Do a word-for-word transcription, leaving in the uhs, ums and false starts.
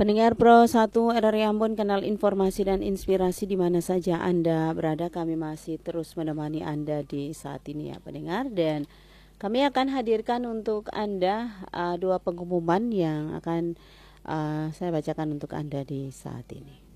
Pendengar Pro satu R R I Ambon, kanal informasi dan inspirasi di mana saja Anda berada, kami masih terus menemani Anda di saat ini ya pendengar, dan kami akan hadirkan untuk Anda uh, dua pengumuman yang akan uh, saya bacakan untuk Anda di saat ini.